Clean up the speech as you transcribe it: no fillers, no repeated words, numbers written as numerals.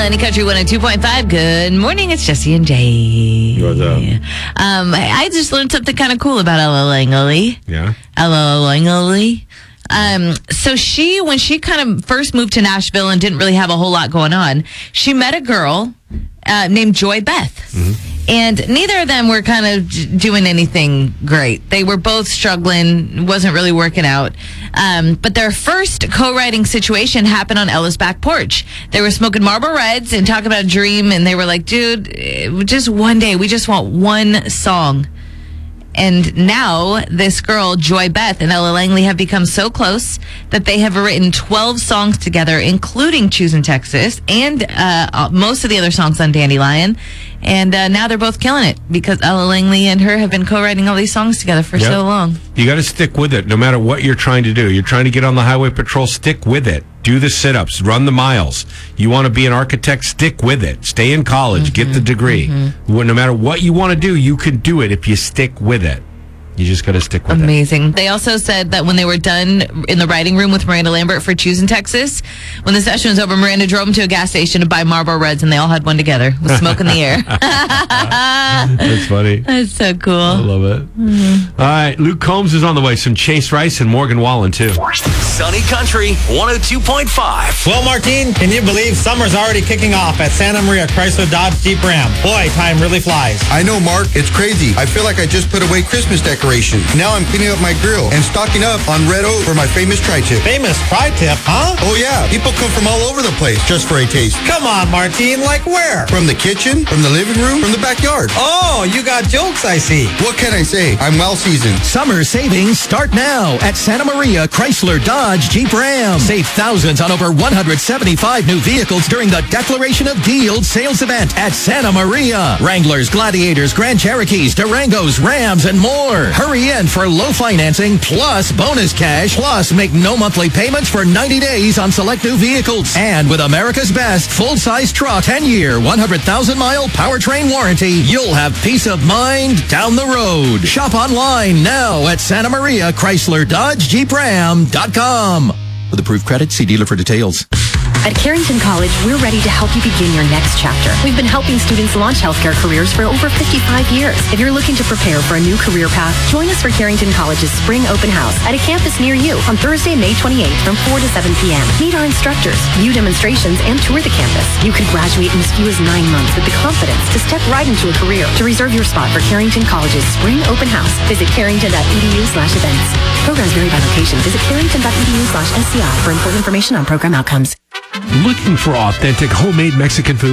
Sunny Country 102.5. Good morning. It's Jesse and Jay. What's up? I just learned something kind of cool about Ella Langley. Yeah? Ella Langley. So when she kind of first moved to Nashville and didn't really have a whole lot going on, she met a girl named Joy Beth. Mm-hmm. And neither of them were kind of doing anything great. They were both struggling, wasn't really working out. But their first co-writing situation happened on Ella's back porch. They were smoking Marlboro Reds and talking about a dream, and they were like, dude, just one day, we just want one song. And now this girl, Joy Beth, and Ella Langley have become so close that they have written 12 songs together, including Choosing Texas and most of the other songs on Dandelion. And now they're both killing it because Ella Langley and her have been co-writing all these songs together for so long. You got to stick with it no matter what you're trying to do. You're trying to get on the highway patrol, stick with it. Do the sit-ups, run the miles. You want to be an architect, stick with it. Stay in college, get the degree. No matter what you want to do, you can do it if you stick with it. You just got to stick with it. Amazing. They also said that when they were done in the writing room with Miranda Lambert for Choosing Texas, when the session was over, Miranda drove them to a gas station to buy Marlboro Reds, and they all had one together with smoke in the air. That's funny. That's so cool. I love it. All right, Luke Combs is on the way. Some Chase Rice and Morgan Wallen, too. Sunny Country 102.5. Well, Martine, can you believe summer's already kicking off at Santa Maria Chrysler Dodge Jeep Ram? Boy, time really flies. I know, Mark. It's crazy. I feel like I just put away Christmas decorations. Now I'm cleaning up my grill and stocking up on Red Oak for my famous tri-tip. Famous tri-tip, huh? Oh, yeah. People come from all over the place just for a taste. Come on, Martine, like where? From the kitchen, from the living room, from the backyard. Oh, you got jokes, I see. What can I say? I'm well seasoned. Summer savings start now at Santa Maria Chrysler Dodge Jeep Ram. Save thousands on over 175 new vehicles during the Declaration of Deals sales event at Santa Maria. Wranglers, Gladiators, Grand Cherokees, Durangos, Rams, and more. Hurry in for low financing plus bonus cash, plus make no monthly payments for 90 days on select new vehicles. And with America's best full-size truck 10-year, 100,000-mile powertrain warranty, you'll have peace of mind down the road. Shop online now at Santa Maria Chrysler Dodge Jeep Ram.com. With approved credit, see dealer for details. At Carrington College, we're ready to help you begin your next chapter. We've been helping students launch healthcare careers for over 55 years. If you're looking to prepare for a new career path, join us for Carrington College's Spring Open House at a campus near you on Thursday, May 28th from 4 to 7 p.m. Meet our instructors, view demonstrations, and tour the campus. You could graduate in as few as 9 months with the confidence to step right into a career. To reserve your spot for Carrington College's Spring Open House, visit carrington.edu/events. Programs vary by location. Visit carrington.edu/SCI for important information on program outcomes. Looking for authentic homemade Mexican food?